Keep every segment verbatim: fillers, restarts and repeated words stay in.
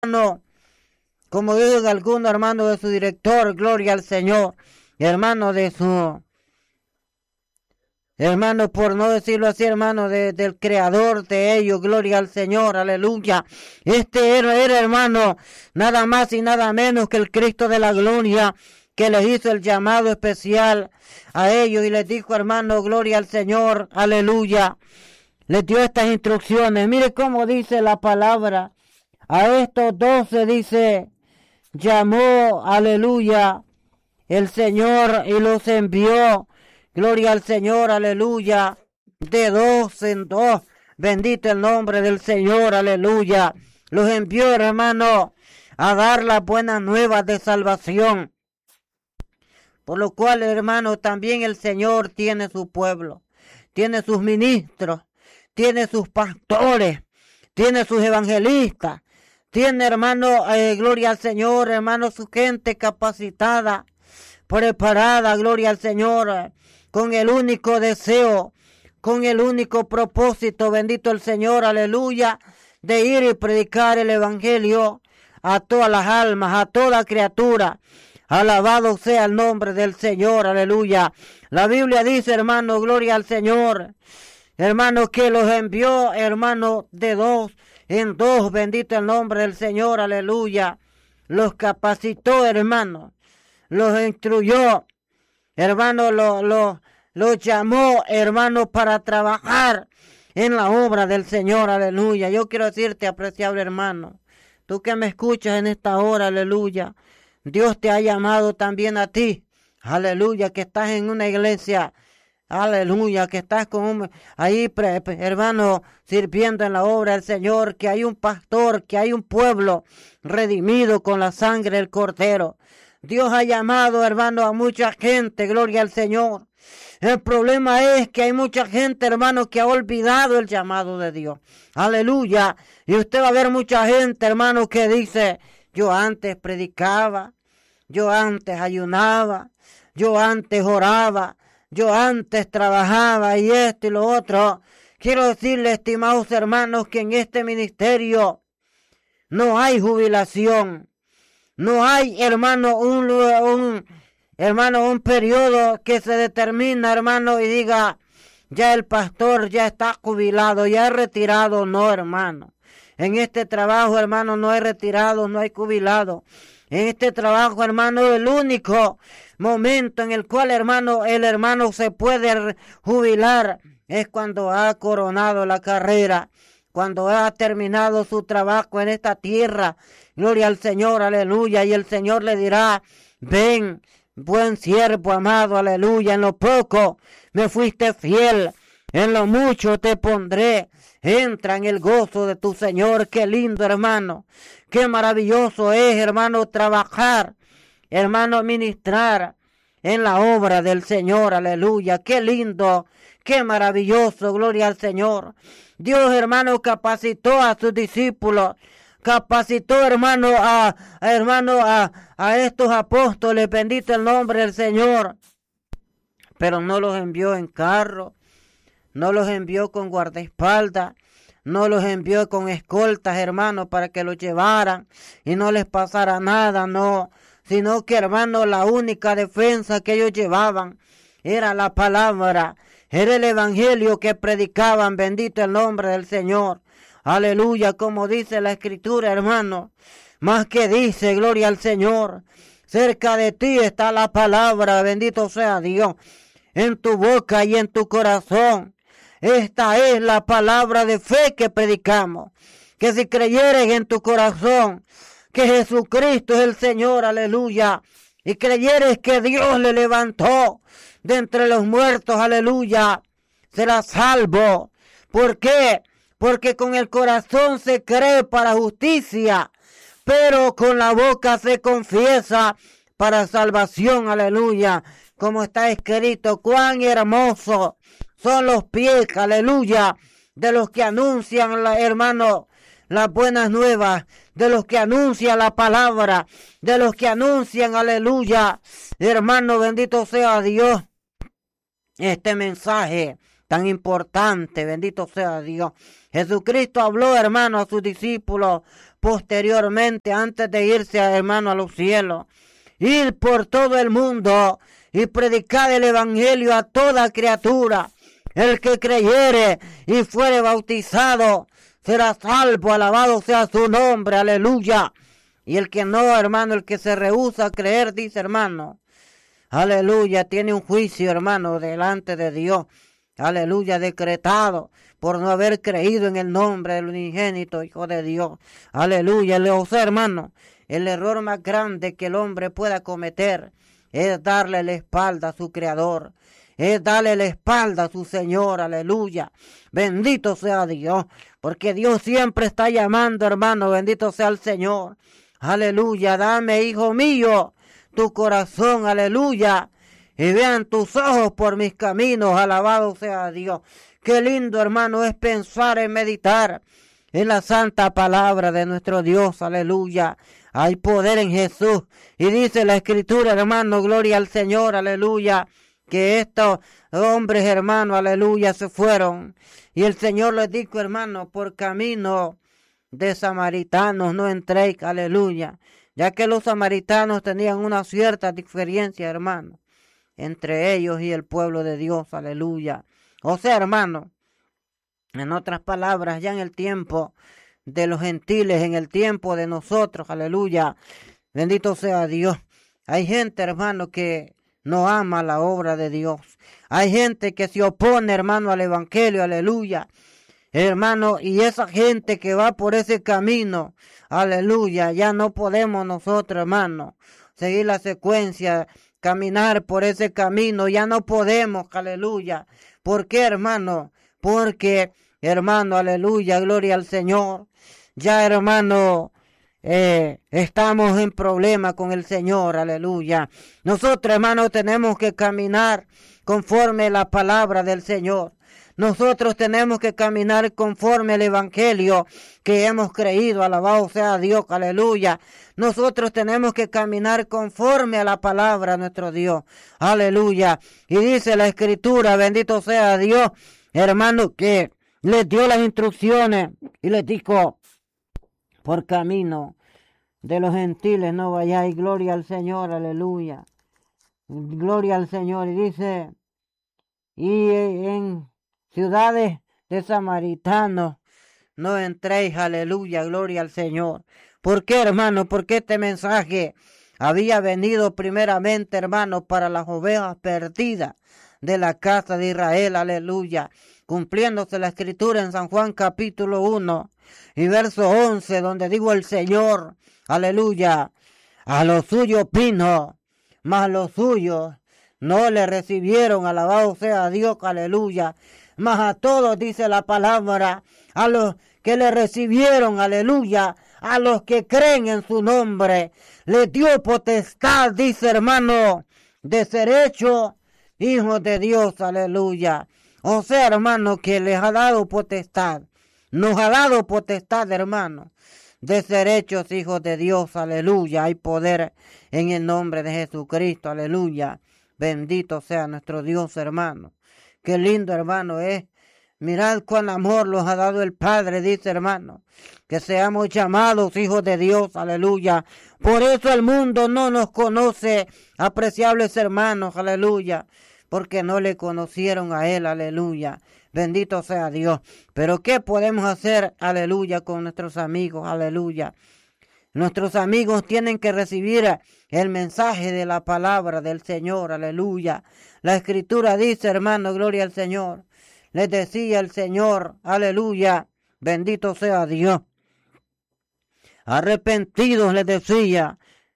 hermano, como dijo alguno, hermano, de su director, gloria al Señor, hermano, de su, hermano, por no decirlo así, hermano, de, del creador de ellos, gloria al Señor, aleluya. Este era, era, hermano, nada más y nada menos que el Cristo de la gloria, que les hizo el llamado especial a ellos y les dijo, hermano, gloria al Señor, aleluya. Les dio estas instrucciones. Mire cómo dice la palabra. A estos doce dice, llamó, aleluya, el Señor y los envió. Gloria al Señor, aleluya. De dos en dos. Bendito el nombre del Señor, aleluya. Los envió, hermano, a dar las buenas nuevas de salvación. Por lo cual, hermano, también el Señor tiene su pueblo. Tiene sus ministros. Tiene sus pastores. Tiene sus evangelistas. Tiene, hermano, eh, gloria al Señor, hermano, su gente capacitada, preparada, gloria al Señor, con el único deseo, con el único propósito, bendito el Señor, aleluya, de ir y predicar el evangelio a todas las almas, a toda criatura. Alabado sea el nombre del Señor, aleluya. La Biblia dice, hermano, gloria al Señor, hermano, que los envió, hermano, de dos en dos, bendito el nombre del Señor, aleluya. Los capacitó, hermano, los instruyó, hermano, los lo, lo llamó, hermano, para trabajar en la obra del Señor, aleluya. Yo quiero decirte, apreciable hermano, tú que me escuchas en esta hora, aleluya, Dios te ha llamado también a ti, aleluya, que estás en una iglesia, aleluya, que estás con un, ahí, pre, hermano, sirviendo en la obra del Señor, que hay un pastor, que hay un pueblo redimido con la sangre del Cordero. Dios ha llamado, hermano, a mucha gente, gloria al Señor. El problema es que hay mucha gente, hermano, que ha olvidado el llamado de Dios. Aleluya. Y usted va a ver mucha gente, hermano, que dice, yo antes predicaba, yo antes ayunaba, yo antes oraba, yo antes trabajaba y esto y lo otro. Quiero decirle, estimados hermanos, que en este ministerio no hay jubilación. No hay, hermano, un, un, hermano, un periodo que se determina, hermano, y diga, ya el pastor ya está jubilado, ya es retirado. No, hermano. En este trabajo, hermano, no hay retirado, no hay jubilado. En este trabajo, hermano, el único momento en el cual, hermano, el hermano se puede jubilar es cuando ha coronado la carrera, cuando ha terminado su trabajo en esta tierra. Gloria al Señor, aleluya. Y el Señor le dirá, ven, buen siervo amado, aleluya. En lo poco me fuiste fiel, en lo mucho te pondré. Entra en el gozo de tu Señor. Qué lindo, hermano. Qué maravilloso es, hermano, trabajar, hermano, ministrar en la obra del Señor, aleluya. Qué lindo, qué maravilloso, gloria al Señor. Dios, hermano, capacitó a sus discípulos, capacitó, hermano, a, a hermano, a, a estos apóstoles, bendito el nombre del Señor, pero no los envió en carro, no los envió con guardaespaldas, no los envió con escoltas, hermano, para que los llevaran y no les pasara nada, no, sino que, hermano, la única defensa que ellos llevaban era la palabra, era el evangelio que predicaban, bendito el nombre del Señor, aleluya, como dice la Escritura, hermano, más que dice, gloria al Señor, cerca de ti está la palabra, bendito sea Dios, en tu boca y en tu corazón. Esta es la palabra de fe que predicamos, que si creyeres en tu corazón que Jesucristo es el Señor, aleluya, y creyeres que Dios le levantó de entre los muertos, aleluya, serás salvo. ¿Por qué? Porque con el corazón se cree para justicia, pero con la boca se confiesa para salvación, aleluya, como está escrito, cuán hermoso son los pies, aleluya, de los que anuncian, la, hermano, las buenas nuevas, de los que anuncian la palabra, de los que anuncian, aleluya, hermano, bendito sea Dios, este mensaje tan importante, bendito sea Dios. Jesucristo habló, hermano, a sus discípulos posteriormente, antes de irse, hermano, a los cielos. Ir por todo el mundo y predicar el evangelio a toda criatura. El que creyere y fuere bautizado será salvo, alabado sea su nombre, aleluya. Y el que no, hermano, el que se rehúsa a creer, dice, hermano, aleluya, tiene un juicio, hermano, delante de Dios, aleluya, decretado por no haber creído en el nombre del unigénito Hijo de Dios, aleluya. O sea, hermano, el error más grande que el hombre pueda cometer es darle la espalda a su Creador, es darle la espalda a su Señor, aleluya. Bendito sea Dios, porque Dios siempre está llamando, hermano, bendito sea el Señor, aleluya. Dame, hijo mío, tu corazón, aleluya, y vean tus ojos por mis caminos, alabado sea Dios. Qué lindo, hermano, es pensar en meditar en la santa palabra de nuestro Dios, aleluya. Hay poder en Jesús. Y dice la Escritura, hermano, gloria al Señor, aleluya, que estos hombres, hermano, aleluya, se fueron. Y el Señor les dijo, hermano, por camino de samaritanos no entréis, aleluya. Ya que los samaritanos tenían una cierta diferencia, hermano, entre ellos y el pueblo de Dios, aleluya. O sea, hermano, en otras palabras, ya en el tiempo de los gentiles, en el tiempo de nosotros, aleluya, bendito sea Dios. Hay gente, hermano, que no ama la obra de Dios. Hay gente que se opone, hermano, al evangelio, aleluya. Hermano, y esa gente que va por ese camino, aleluya, ya no podemos nosotros, hermano, seguir la secuencia, caminar por ese camino, ya no podemos, aleluya. ¿Por qué, hermano? Porque, hermano, aleluya, gloria al Señor. Ya, hermano, eh, estamos en problema con el Señor, aleluya. Nosotros, hermano, tenemos que caminar conforme la palabra del Señor. Nosotros tenemos que caminar conforme el evangelio que hemos creído, alabado sea Dios, aleluya. Nosotros tenemos que caminar conforme a la palabra de nuestro Dios, aleluya. Y dice la Escritura, bendito sea Dios, hermano, que les dio las instrucciones y les dijo, por camino de los gentiles no vayáis, gloria al Señor, aleluya. Gloria al Señor. Y dice, y en ciudades de samaritanos no entréis, aleluya, gloria al Señor. ¿Por qué, hermano? Porque este mensaje había venido primeramente, hermano, para las ovejas perdidas de la casa de Israel, aleluya. Cumpliéndose la Escritura en San Juan capítulo uno y verso once, donde digo el Señor, aleluya, a los suyos vino, mas los suyos no le recibieron, alabado sea Dios, aleluya. Mas a todos, dice la palabra, a los que le recibieron, aleluya, a los que creen en su nombre, les dio potestad, dice, hermano, de ser hechos hijos de Dios, aleluya. O sea, hermano, que les ha dado potestad, nos ha dado potestad, hermano, de ser hechos hijos de Dios, aleluya. Hay poder en el nombre de Jesucristo, aleluya. Bendito sea nuestro Dios, hermano. Qué lindo, hermano, es. Mirad cuán amor los ha dado el Padre, dice, hermano, que seamos llamados hijos de Dios, aleluya. Por eso el mundo no nos conoce, apreciables hermanos, aleluya, porque no le conocieron a Él, aleluya. Bendito sea Dios. Pero ¿qué podemos hacer, aleluya, con nuestros amigos, aleluya? Nuestros amigos tienen que recibir el mensaje de la palabra del Señor, aleluya. La Escritura dice, hermano, gloria al Señor. Les decía el Señor, aleluya, bendito sea Dios. Arrepentidos les decía,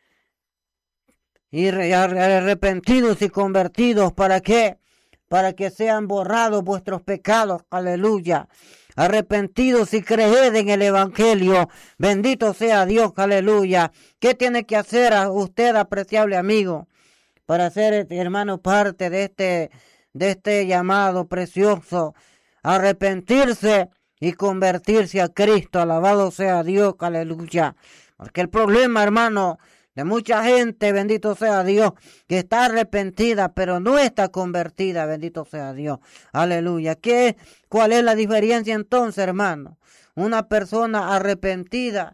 y arrepentidos y convertidos, ¿para qué? Para que sean borrados vuestros pecados, aleluya. Arrepentidos y creed en el evangelio, bendito sea Dios, aleluya. ¿Qué tiene que hacer a usted, apreciable amigo, para ser, hermano, parte de este, de este llamado precioso? Arrepentirse y convertirse a Cristo, alabado sea Dios, aleluya. Porque el problema, hermano, de mucha gente, bendito sea Dios, que está arrepentida, pero no está convertida, bendito sea Dios, aleluya. ¿Qué, ¿Cuál es la diferencia entonces, hermano? Una persona arrepentida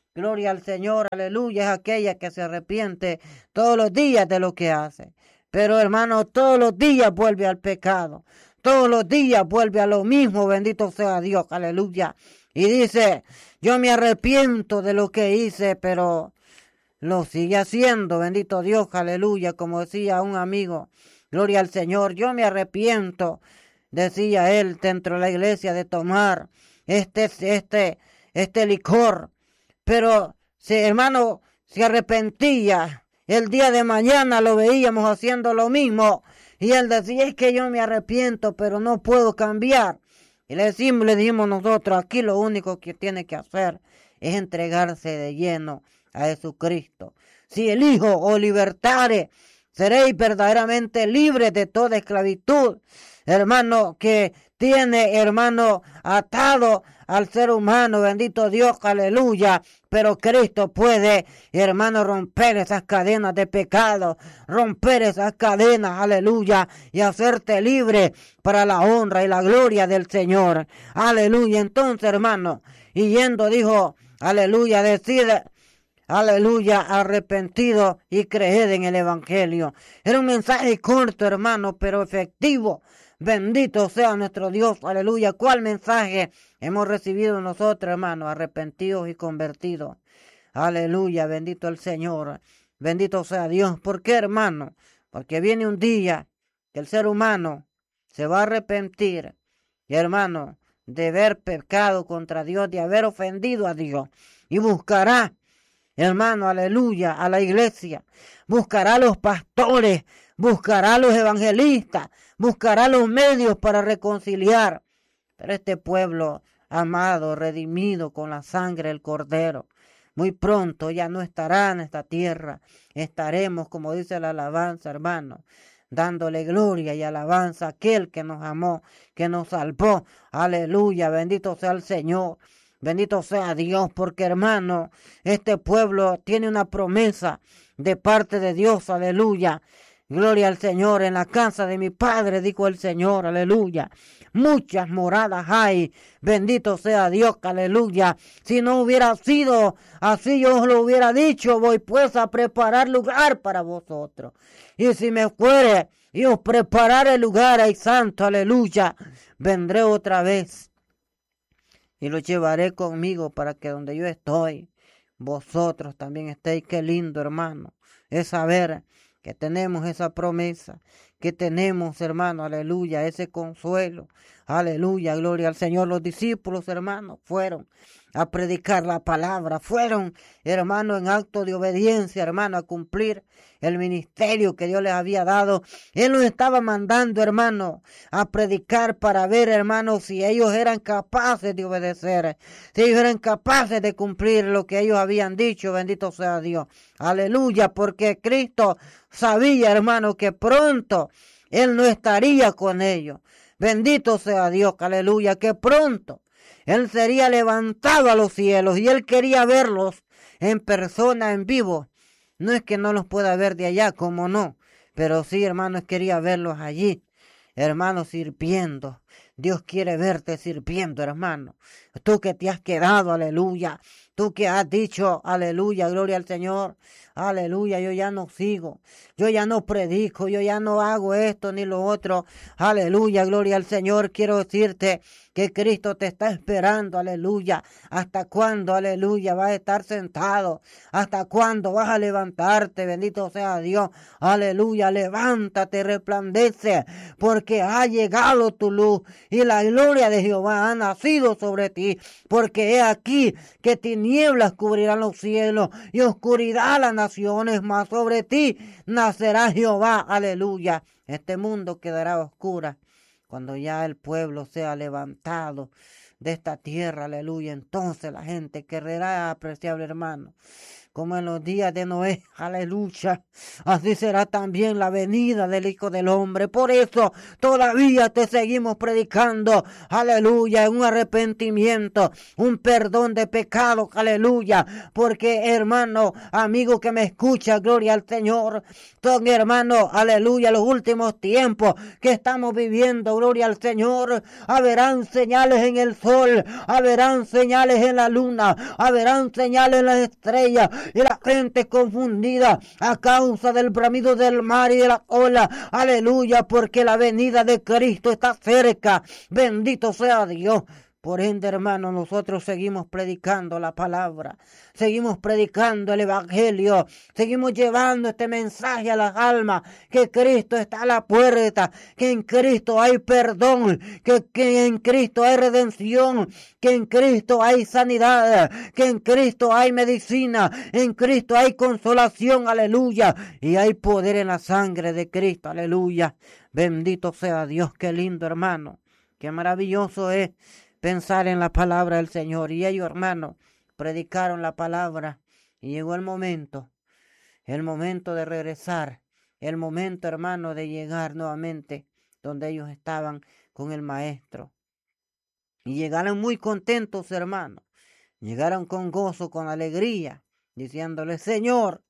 gloria al Señor, aleluya, es aquella que se arrepiente todos los días de lo que hace. Pero hermano, todos los días vuelve al pecado. Todos los días vuelve a lo mismo, bendito sea Dios, aleluya. Y dice, yo me arrepiento de lo que hice, pero lo sigue haciendo, bendito Dios, aleluya. Como decía un amigo, gloria al Señor, yo me arrepiento, decía él dentro de la iglesia, de tomar este, este, este licor. Pero si hermano se arrepentía, el día de mañana lo veíamos haciendo lo mismo. Y él decía, es que yo me arrepiento, pero no puedo cambiar. Y le decimos, le dijimos nosotros, aquí lo único que tiene que hacer es entregarse de lleno a Jesucristo. Si el Hijo os libertare, seréis verdaderamente libres de toda esclavitud. Hermano, que tiene, hermano, atado al ser humano, bendito Dios, aleluya. Pero Cristo puede, hermano, romper esas cadenas de pecado, romper esas cadenas, aleluya, y hacerte libre para la honra y la gloria del Señor. Aleluya. Entonces, hermano, y yendo dijo, aleluya, decide, aleluya, arrepentido y creed en el Evangelio. Era un mensaje corto, hermano, pero efectivo. Bendito sea nuestro Dios, aleluya. ¿Cuál mensaje hemos recibido nosotros, hermano? Arrepentidos y convertidos. Aleluya, bendito el Señor. Bendito sea Dios. ¿Por qué, hermano? Porque viene un día que el ser humano se va a arrepentir, y hermano, de haber pecado contra Dios, de haber ofendido a Dios, y buscará, hermano, aleluya, a la iglesia, buscará a los pastores, buscará a los evangelistas, buscará los medios para reconciliar. Pero este pueblo amado, redimido con la sangre del Cordero, muy pronto ya no estará en esta tierra. Estaremos, como dice la alabanza, hermano, dándole gloria y alabanza a aquel que nos amó, que nos salvó. Aleluya, bendito sea el Señor. Bendito sea Dios, porque hermano, este pueblo tiene una promesa de parte de Dios, aleluya. Gloria al Señor, en la casa de mi Padre, dijo el Señor, aleluya. Muchas moradas hay, bendito sea Dios, aleluya. Si no hubiera sido así, yo os lo hubiera dicho, voy pues a preparar lugar para vosotros. Y si me fuere y os prepararé lugar, ay santo, aleluya, vendré otra vez y lo llevaré conmigo para que donde yo estoy, vosotros también estéis. Qué lindo, hermano, es saber que tenemos esa promesa, que tenemos, hermano, aleluya, ese consuelo, aleluya, gloria al Señor. Los discípulos, hermano, fueron a predicar la palabra, fueron, hermano, en acto de obediencia, hermano, a cumplir el ministerio que Dios les había dado. Él los estaba mandando, hermano, a predicar para ver, hermano, si ellos eran capaces de obedecer, si ellos eran capaces de cumplir lo que ellos habían dicho. Bendito sea Dios, aleluya, porque Cristo sabía, hermano, que pronto Él no estaría con ellos. Bendito sea Dios, aleluya, que pronto Él sería levantado a los cielos y Él quería verlos en persona, en vivo. No es que no los pueda ver de allá, como no, pero sí, hermanos, quería verlos allí, hermanos, sirviendo. Dios quiere verte sirviendo, hermano. Tú que te has quedado, aleluya. Tú que has dicho, aleluya, gloria al Señor. Aleluya, yo ya no sigo. Yo ya no predico. Yo ya no hago esto ni lo otro. Aleluya, gloria al Señor. Quiero decirte que Cristo te está esperando, aleluya. ¿Hasta cuándo, aleluya, vas a estar sentado? ¿Hasta cuándo vas a levantarte? Bendito sea Dios. Aleluya, levántate, resplandece, porque ha llegado tu luz y la gloria de Jehová ha nacido sobre ti. Porque he aquí que tinieblas cubrirán los cielos y oscuridad las naciones, mas sobre ti nacerá Jehová, aleluya. Este mundo quedará a oscuras cuando ya el pueblo sea levantado de esta tierra, aleluya. Entonces la gente querrá, apreciable hermano, como en los días de Noé, aleluya, así será también la venida del Hijo del Hombre. Por eso todavía te seguimos predicando, aleluya, en un arrepentimiento, un perdón de pecados, aleluya, porque hermano, amigo que me escucha, gloria al Señor, son hermano, aleluya, los últimos tiempos que estamos viviendo, gloria al Señor, haberán señales en el sol, haberán señales en la luna, haberán señales en las estrellas, y la gente confundida a causa del bramido del mar y de la ola, aleluya, porque la venida de Cristo está cerca, bendito sea Dios. Por ende, hermano, nosotros seguimos predicando la palabra, seguimos predicando el evangelio, seguimos llevando este mensaje a las almas, que Cristo está a la puerta, que en Cristo hay perdón, que, que en Cristo hay redención, que en Cristo hay sanidad, que en Cristo hay medicina, en Cristo hay consolación, aleluya, y hay poder en la sangre de Cristo, aleluya. Bendito sea Dios, qué lindo, hermano, qué maravilloso es pensar en la palabra del Señor. Y ellos, hermanos, predicaron la palabra y llegó el momento, el momento de regresar, el momento, hermano, de llegar nuevamente donde ellos estaban con el Maestro. Y llegaron muy contentos, hermanos, llegaron con gozo, con alegría, diciéndole: Señor,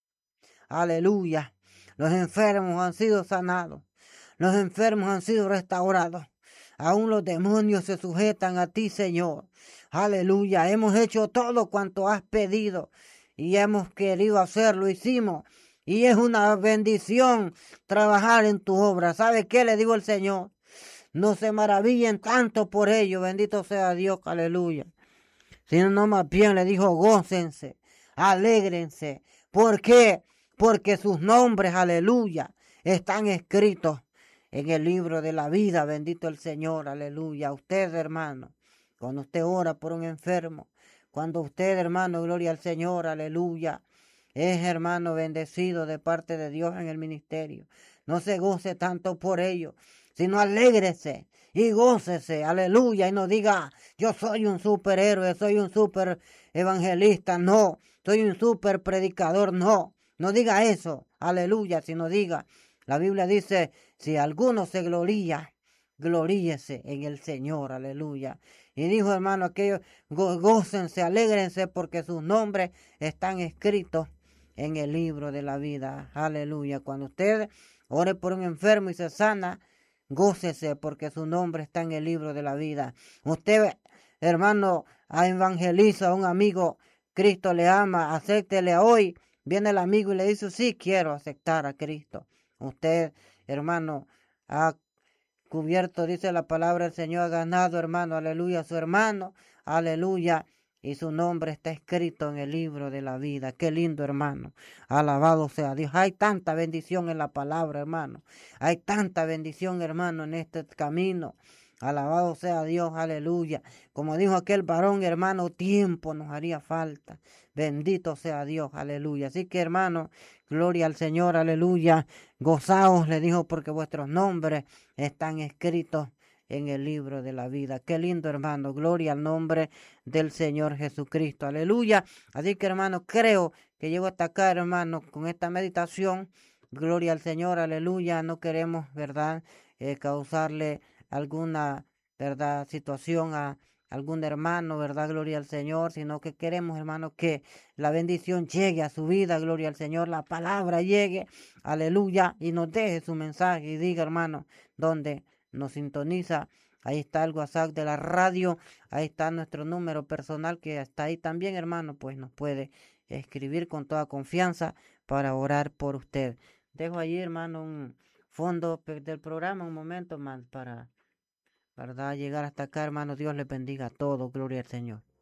aleluya, los enfermos han sido sanados, los enfermos han sido restaurados. Aún los demonios se sujetan a ti, Señor. Aleluya. Hemos hecho todo cuanto has pedido y hemos querido hacerlo, hicimos. Y es una bendición trabajar en tu obra. ¿Sabe qué le digo al Señor? No se maravillen tanto por ello. Bendito sea Dios. Aleluya. Sino no, más bien le dijo: gócense, alégrense. ¿Por qué? Porque sus nombres, aleluya, están escritos en el libro de la vida. Bendito el Señor, aleluya. Usted, hermano, cuando usted ora por un enfermo, cuando usted, hermano, gloria al Señor, aleluya, es, hermano, bendecido de parte de Dios en el ministerio. No se goce tanto por ello, sino alégrese y gócese, aleluya, y no diga: yo soy un superhéroe, soy un super evangelista. No, soy un super predicador. No, no diga eso, aleluya, sino diga: la Biblia dice: si alguno se gloría, gloríese en el Señor, aleluya. Y dijo, hermano, aquellos: go gócense, alégrense, porque sus nombres están escritos en el libro de la vida, aleluya. Cuando usted ore por un enfermo y se sana, gócese, porque su nombre está en el libro de la vida. Usted, hermano, evangeliza a un amigo, Cristo le ama, acéptele hoy. Viene el amigo y le dice: sí, quiero aceptar a Cristo. Usted, hermano, ha cubierto, dice la palabra del Señor, ha ganado, hermano, aleluya, a su hermano, aleluya, y su nombre está escrito en el libro de la vida. Qué lindo, hermano, alabado sea Dios. Hay tanta bendición en la palabra, hermano, hay tanta bendición, hermano, en este camino. Alabado sea Dios, aleluya. Como dijo aquel varón, hermano, tiempo nos haría falta. Bendito sea Dios, aleluya. Así que, hermano, gloria al Señor, aleluya. Gozaos, le dijo, porque vuestros nombres están escritos en el libro de la vida. Qué lindo, hermano. Gloria al nombre del Señor Jesucristo, aleluya. Así que, hermano, creo que llego hasta acá, hermano, con esta meditación. Gloria al Señor, aleluya. No queremos, ¿verdad?, eh, causarle alguna, verdad, situación a algún hermano, verdad, gloria al Señor, sino que queremos, hermano, que la bendición llegue a su vida, gloria al Señor, la palabra llegue, aleluya, y nos deje su mensaje y diga, hermano, donde nos sintoniza. Ahí está el WhatsApp de la radio, ahí está nuestro número personal que está ahí también, hermano, pues nos puede escribir con toda confianza para orar por usted. Dejo allí, hermano, un fondo del programa, un momento más para, ¿verdad?, llegar hasta acá, hermano. Dios les bendiga a todos, gloria al Señor.